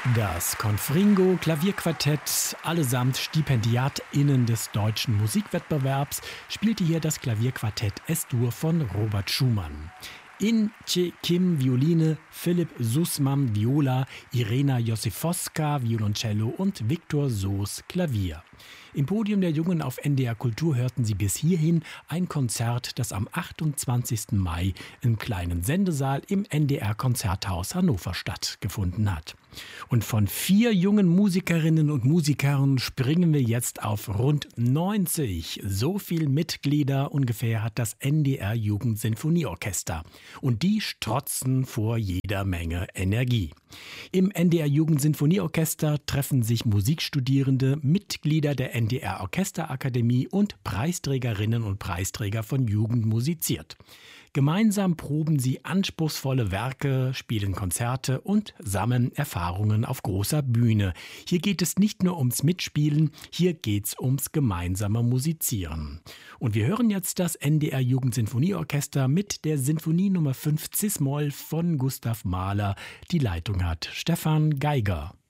Das Confringo Klavierquartett, allesamt StipendiatInnen des Deutschen Musikwettbewerbs, spielte hier das Klavierquartett S-Dur von Robert Schumann. In Che Kim Violine, Philipp Sussman Viola, Irena Josifowska Violoncello und Viktor Soos Klavier. Im Podium der Jungen auf NDR Kultur hörten Sie bis hierhin ein Konzert, das am 28. Mai im kleinen Sendesaal im NDR Konzerthaus Hannover stattgefunden hat. Und von 4 jungen Musikerinnen und Musikern springen wir jetzt auf rund 90. So viel Mitglieder ungefähr hat das NDR Jugendsinfonieorchester. Und die strotzen vor jeder Menge Energie. Im NDR Jugendsinfonieorchester treffen sich Musikstudierende, Mitglieder der NDR Orchesterakademie und Preisträgerinnen und Preisträger von Jugend musiziert. Gemeinsam proben sie anspruchsvolle Werke, spielen Konzerte und sammeln Erfahrungen auf großer Bühne. Hier geht es nicht nur ums Mitspielen, hier geht's ums gemeinsame Musizieren. Und wir hören jetzt das NDR Jugendsinfonieorchester mit der Sinfonie Nummer 5 Cis-Moll von Gustav Mahler. Die Leitung hat Stefan Geiger.